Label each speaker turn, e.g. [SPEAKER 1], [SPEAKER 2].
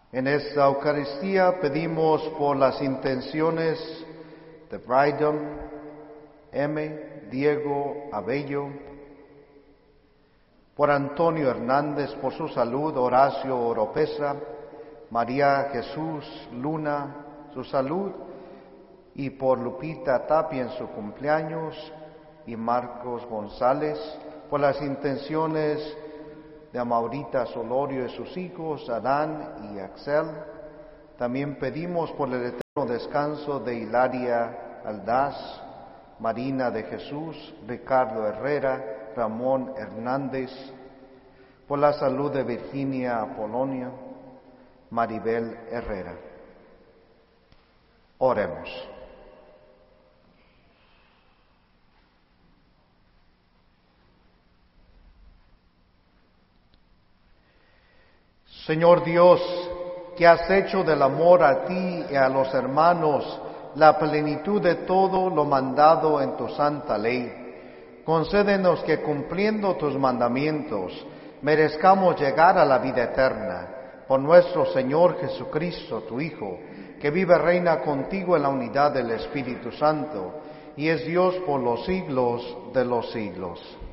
[SPEAKER 1] En esta Eucaristía pedimos por las intenciones de Brydon M., Diego Abello, por Antonio Hernández, por su salud, Horacio Oropesa, María Jesús Luna, su salud, y por Lupita Tapia en su cumpleaños, y Marcos González, por las intenciones de Amaurita Solorio y sus hijos, Adán y Axel. También pedimos por el eterno descanso de Hilaria Aldaz, Marina de Jesús, Ricardo Herrera, Ramón Hernández, por la salud de Virginia Apolonio, Maribel Herrera. Oremos. Señor Dios, que has hecho del amor a ti y a los hermanos la plenitud de todo lo mandado en tu santa ley, concédenos que cumpliendo tus mandamientos merezcamos llegar a la vida eterna, por nuestro Señor Jesucristo, tu Hijo, que vive y reina contigo en la unidad del Espíritu Santo, y es Dios por los siglos de los siglos.